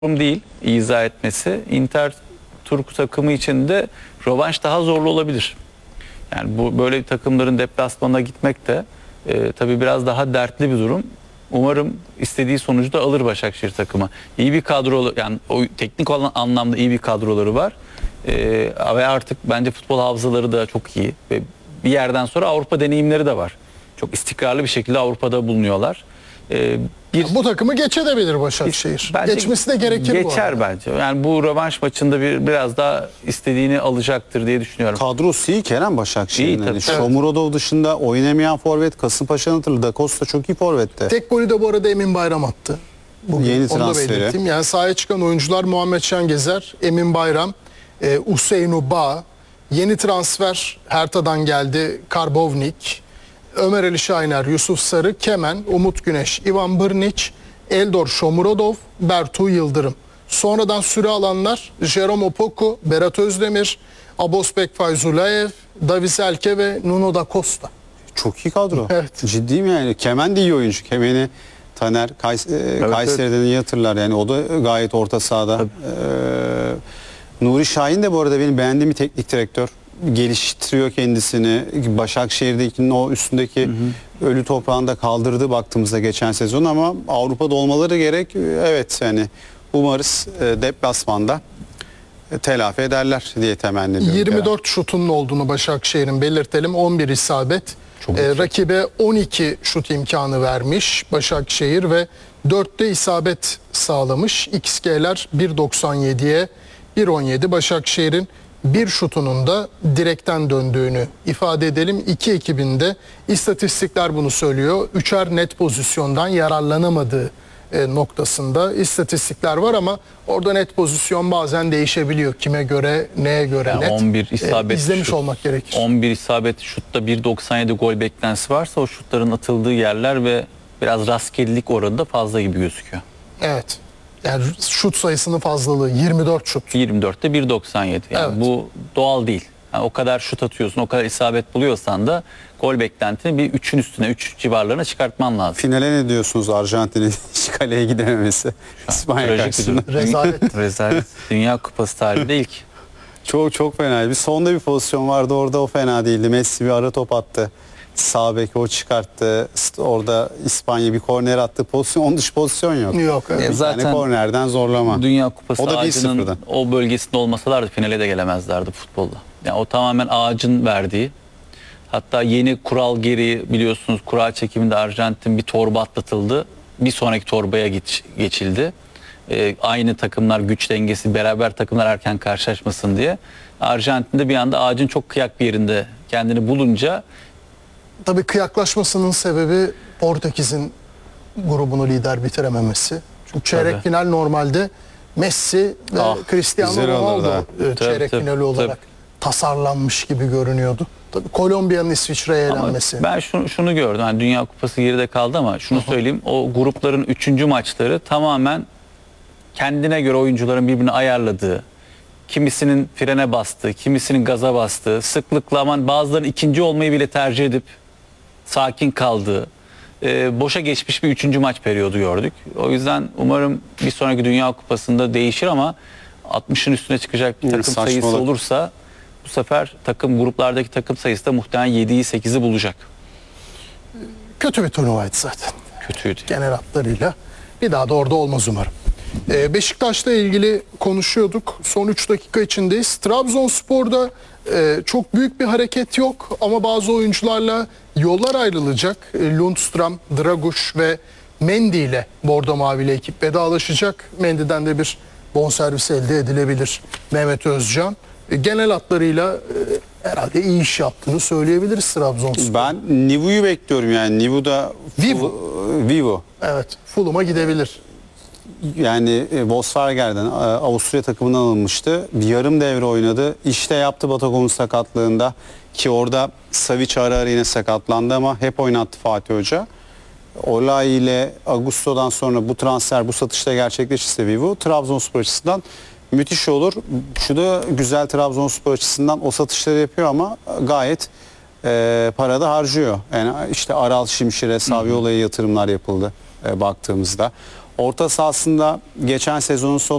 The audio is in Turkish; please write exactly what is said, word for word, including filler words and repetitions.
durum değil izah etmesi. Inter Turku takımı için de rövanş daha zorlu olabilir. Yani bu böyle bir takımların deplasmanına gitmek de e, tabii biraz daha dertli bir durum. Umarım istediği sonucu da alır Başakşehir takımı. İyi bir kadro, yani o teknik olan anlamda iyi bir kadroları var. E, ve artık bence futbol hafızaları da çok iyi ve bir yerden sonra Avrupa deneyimleri de var. Çok istikrarlı bir şekilde Avrupa'da bulunuyorlar. E, bir Bu takımı geçebilir Başakşehir. Bence Geçmesi de gerekir bu geçer arada. bence. Yani bu rövanş maçında bir biraz daha istediğini alacaktır diye düşünüyorum. Kadrosu iyi Kerem Başakşehir'in. İyi tabii. Yani Shomurodov dışında oynamayan forvet Kasımpaşa'nın hatırlı. Da Costa çok iyi forvette. Tek golü de bu arada Emin Bayram attı. Bugün. Yeni Onu da transferi. belirteyim. Yani sahaya çıkan oyuncular Muhammed Şengezer, Emin Bayram, e, Hüseyin Ba, yeni transfer Hertha'dan geldi Karbovnik, Ömer Ali Şahiner, Yusuf Sarı, Kemen, Umut Güneş, Ivan Brnić, Eldor Shomurodov, Bertu Yıldırım. Sonradan süre alanlar Jerome Opoku, Berat Özdemir, Abosbek Fayzulayev, Davis Elke ve Nuno da Costa. Çok iyi kadro. Evet. Ciddiyim yani. Kemen de iyi oyuncu. Kemen'i Taner Kays e, Kayseri'den iyi hatırlar. Yani o da gayet orta sahada. Ee, Nuri Şahin de bu arada benim beğendiğim bir teknik direktör. Geliştiriyor kendisini. Başakşehir'dekinin o üstündeki hı hı. ölü toprağında kaldırdı baktığımızda geçen sezon, ama Avrupa'da olmaları gerek. Evet, yani umarız e, deplasmanda e, telafi ederler diye temenni ediyorum. yirmi dört Kerem. şutunun olduğunu Başakşehir'in belirtelim. on bir isabet. Ee, rakibe on iki şut imkanı vermiş Başakşehir ve dörtte isabet sağlamış. X G'ler bir doksan yediye bir on yedi. Başakşehir'in bir şutunun da direkten döndüğünü ifade edelim. İki ekibinde istatistikler bunu söylüyor. Üçer net pozisyondan yararlanamadığı e, noktasında istatistikler var, ama orada net pozisyon bazen değişebiliyor. Kime göre, neye göre Yani net. on bir isabet e, izlemiş şut, olmak gerekir. on bir isabet şutta bir doksan yedi gol beklentisi varsa o şutların atıldığı yerler ve biraz rastgelelik oranı da fazla gibi gözüküyor. Evet. Yani şut sayısının fazlalığı yirmi dört şut. yirmi dörtte bir doksan yedi. Yani Evet. bu doğal değil. Yani o kadar şut atıyorsun, o kadar isabet buluyorsan da gol beklentini bir üçün üstüne, üç civarlarına çıkartman lazım. Finale ne diyorsunuz Arjantin'in hiç kaleye gidememesi? İspanya Trajik karşısında. bir durum. Rezalet. Rezalet. Dünya Kupası tarihinde ilk. Çok çok fenaydı. Bir sonda bir pozisyon vardı orada, o fena değildi. Messi bir ara top attı. Sağ beki o çıkarttı. Orada İspanya bir korner attı. Pozisyon, onun dışı pozisyon yok. Yok. Evet. E, Bir zaten tane kornerden zorlama. Dünya Kupası O da bir ağacının sıfırdan. o bölgesinde olmasalardı finale de gelemezlerdi futbolda. Yani o tamamen ağacın verdiği. Hatta yeni kural geri, biliyorsunuz kura çekiminde Arjantin bir torba atlatıldı. Bir sonraki torbaya geç, geçildi. Ee, aynı takımlar, güç dengesi, beraber takımlar erken karşılaşmasın diye. Arjantin'de bir anda ağacın çok kıyak bir yerinde kendini bulunca Tabii kıyaklaşmasının sebebi Portekiz'in grubunu lider bitirememesi. Çünkü çeyrek Tabii. final normalde Messi ve Ah, Cristiano güzel olurdu Ronaldo ha. e, çeyrek tabii, finali tabii. olarak tasarlanmış gibi görünüyordu. Tabii Kolombiya'nın İsviçre'ye ama elenmesi. ben şunu, şunu gördüm. Yani Dünya Kupası geride kaldı ama şunu söyleyeyim. O grupların üçüncü maçları tamamen kendine göre oyuncuların birbirini ayarladığı, kimisinin frene bastığı, kimisinin gaza bastığı, sıklıkla aman bazılarının ikinci olmayı bile tercih edip sakin kaldığı, e, boşa geçmiş bir üçüncü maç periyodu gördük. O yüzden umarım bir sonraki Dünya Kupası'nda değişir, ama altmışın üstüne çıkacak bir Yani takım sayısı saçmalık. olursa bu sefer takım gruplardaki takım sayısı da muhtemelen yediyi sekizi bulacak. Kötü bir turnuvaydı zaten. Kötüydü. Genel hatlarıyla. Bir daha da orada olmaz umarım. Ee, Beşiktaş'la ilgili konuşuyorduk. Son üç dakika içindeyiz. Trabzonspor'da e, çok büyük bir hareket yok, ama bazı oyuncularla yollar ayrılacak. E, Lundstram, Draguş ve Mendy ile Bordo Mavili ekip vedalaşacak. Mendy'den de bir bonservis elde edilebilir Mehmet Özcan. E, genel hatlarıyla e, herhalde iyi iş yaptığını söyleyebiliriz Trabzonspor. Ben Nivu'yu bekliyorum yani. Nivu da Vivo. Vivo. Evet, Fulham'a gidebilir. Yani e, Volkswagen'den, e, Avusturya takımından alınmıştı. Bir yarım devre oynadı. İşte yaptı Batagon'un sakatlığında, ki orada Savic ara ara yine sakatlandı ama hep oynattı Fatih Hoca. Olay ile Ağustos'tan sonra bu transfer, bu satışta gerçekleşirse Vivo, Trabzonspor açısından müthiş olur. Şu da güzel, Trabzonspor açısından o satışları yapıyor ama gayet e, para da harcıyor. Yani işte Aral, Şimşir'e, Saviola'ya yatırımlar yapıldı e, baktığımızda. orta sahasında geçen sezonun son